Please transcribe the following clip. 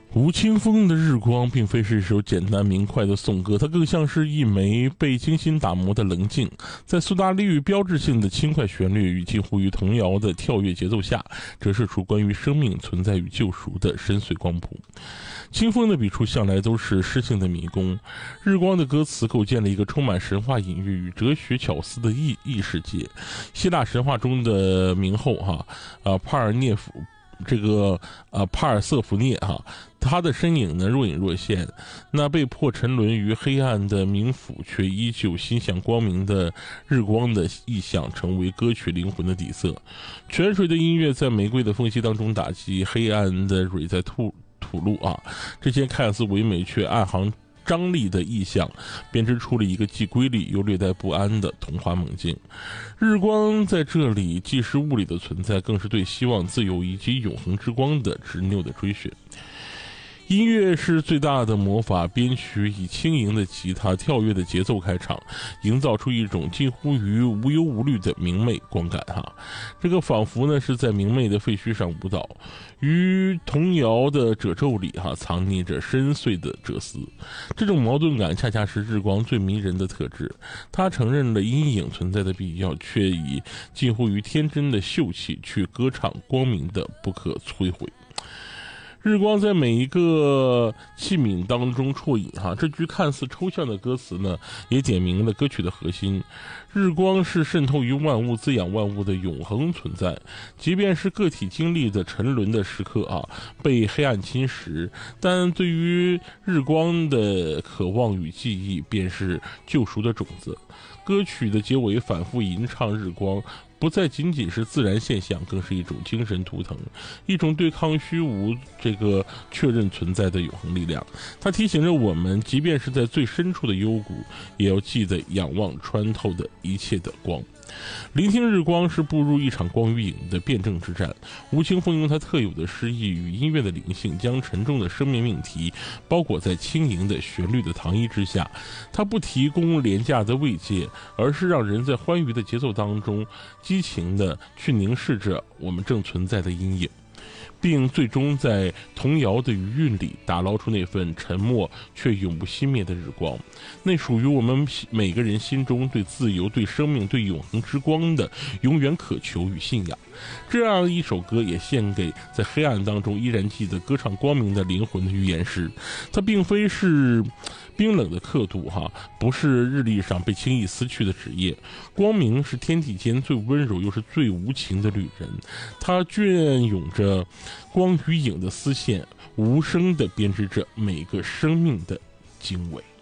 吴青峰的《日光》并非是一首简单明快的颂歌，它更像是一枚被精心打磨的棱镜，在苏打绿标志性的轻快旋律与近乎于童谣的跳跃节奏下，折射出关于生命存在与救赎的深邃光谱。青峰的笔触向来都是诗性的迷宫，《日光》的歌词构建了一个充满神话隐喻与哲学巧思的异世界。希腊神话中的冥后帕尔瑟福涅他的身影呢若隐若现，那被迫沉沦于黑暗的冥府却依旧心向光明的日光的意象，成为歌曲灵魂的底色。泉水的音乐在玫瑰的缝隙当中打击，黑暗的蕊在吐露这些看似唯美却暗含张力的意象，编织出了一个既瑰丽又略带不安的童话梦境。日光在这里既是物理的存在，更是对希望、自由以及永恒之光的执拗的追寻。音乐是最大的魔法，编曲以轻盈的吉他、跳跃的节奏开场，营造出一种近乎于无忧无虑的明媚光感这个仿佛呢是在明媚的废墟上舞蹈，于童谣的褶皱里藏匿着深邃的哲思。这种矛盾感恰恰是日光最迷人的特质，它承认了阴影存在的必要，却以近乎于天真的秀气去歌唱光明的不可摧毁。日光在每一个器皿当中啜饮这句看似抽象的歌词呢，也点明了歌曲的核心。日光是渗透于万物、滋养万物的永恒存在，即便是个体经历的沉沦的时刻被黑暗侵蚀，但对于日光的渴望与记忆便是救赎的种子。歌曲的结尾反复吟唱日光，不再仅仅是自然现象，更是一种精神图腾，一种对抗虚无这个确认存在的永恒力量。它提醒着我们，即便是在最深处的幽谷，也要记得仰望穿透的一切的光。聆听日光是步入一场光与影的辩证之战。吴青峰用他特有的诗意与音乐的灵性，将沉重的生命命题包裹在轻盈的旋律的糖衣之下。他不提供廉价的慰藉，而是让人在欢愉的节奏当中激情地去凝视着我们正存在的阴影，并最终在童谣的余韵里打捞出那份沉默却永不熄灭的日光，那属于我们每个人心中对自由、对生命、对永恒之光的永远渴求与信仰。这样一首歌也献给在黑暗当中依然记得歌唱光明的灵魂的预言师。它并非是冰冷的刻度不是日历上被轻易撕去的纸页。光明是天地间最温柔又是最无情的旅人，它隽永着光与影的丝线，无声地编织着每个生命的经纬。